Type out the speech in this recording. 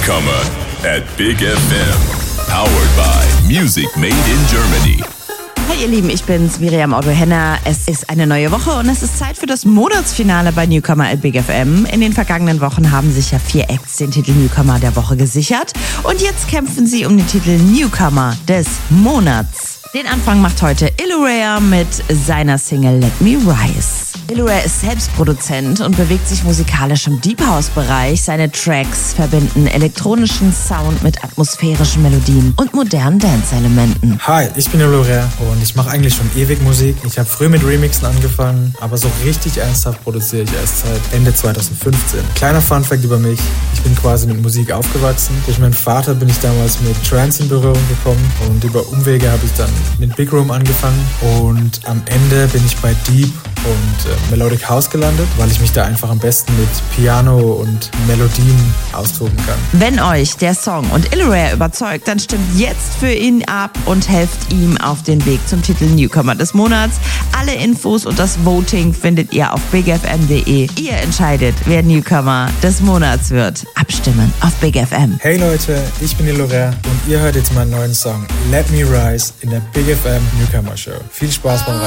Newcomer at Big FM. Powered by Music Made in Germany. Hey ihr Lieben, ich bin's, Miriam Otto-Henner. Es ist eine neue Woche und es ist Zeit für das Monatsfinale bei Newcomer at Big FM. In den vergangenen Wochen haben sich ja 4 Acts den Titel Newcomer der Woche gesichert. Und jetzt kämpfen sie um den Titel Newcomer des Monats. Den Anfang macht heute Illurea mit seiner Single Let Me Rise. Illurea ist selbst Produzent und bewegt sich musikalisch im Deep House-Bereich. Seine Tracks verbinden elektronischen Sound mit atmosphärischen Melodien und modernen Dance-Elementen. Hi, ich bin Illurea und ich mache eigentlich schon ewig Musik. Ich habe früh mit Remixen angefangen, aber so richtig ernsthaft produziere ich erst seit Ende 2015. Kleiner Funfact über mich, ich bin quasi mit Musik aufgewachsen. Durch meinen Vater bin ich damals mit Trance in Berührung gekommen und über Umwege habe ich dann mit Big Room angefangen und am Ende bin ich bei Deep und Melodic House gelandet, weil ich mich da einfach am besten mit Piano und Melodien austoben kann. Wenn euch der Song und Illurea überzeugt, dann stimmt jetzt für ihn ab und helft ihm auf den Weg zum Titel Newcomer des Monats. Alle Infos und das Voting findet ihr auf bigfm.de. Ihr entscheidet, wer Newcomer des Monats wird. Abstimmen auf Big FM. Hey Leute, ich bin Illurea und ihr hört jetzt meinen neuen Song Let Me Rise in der Big FM Newcomer Show. Viel Spaß beim Rein.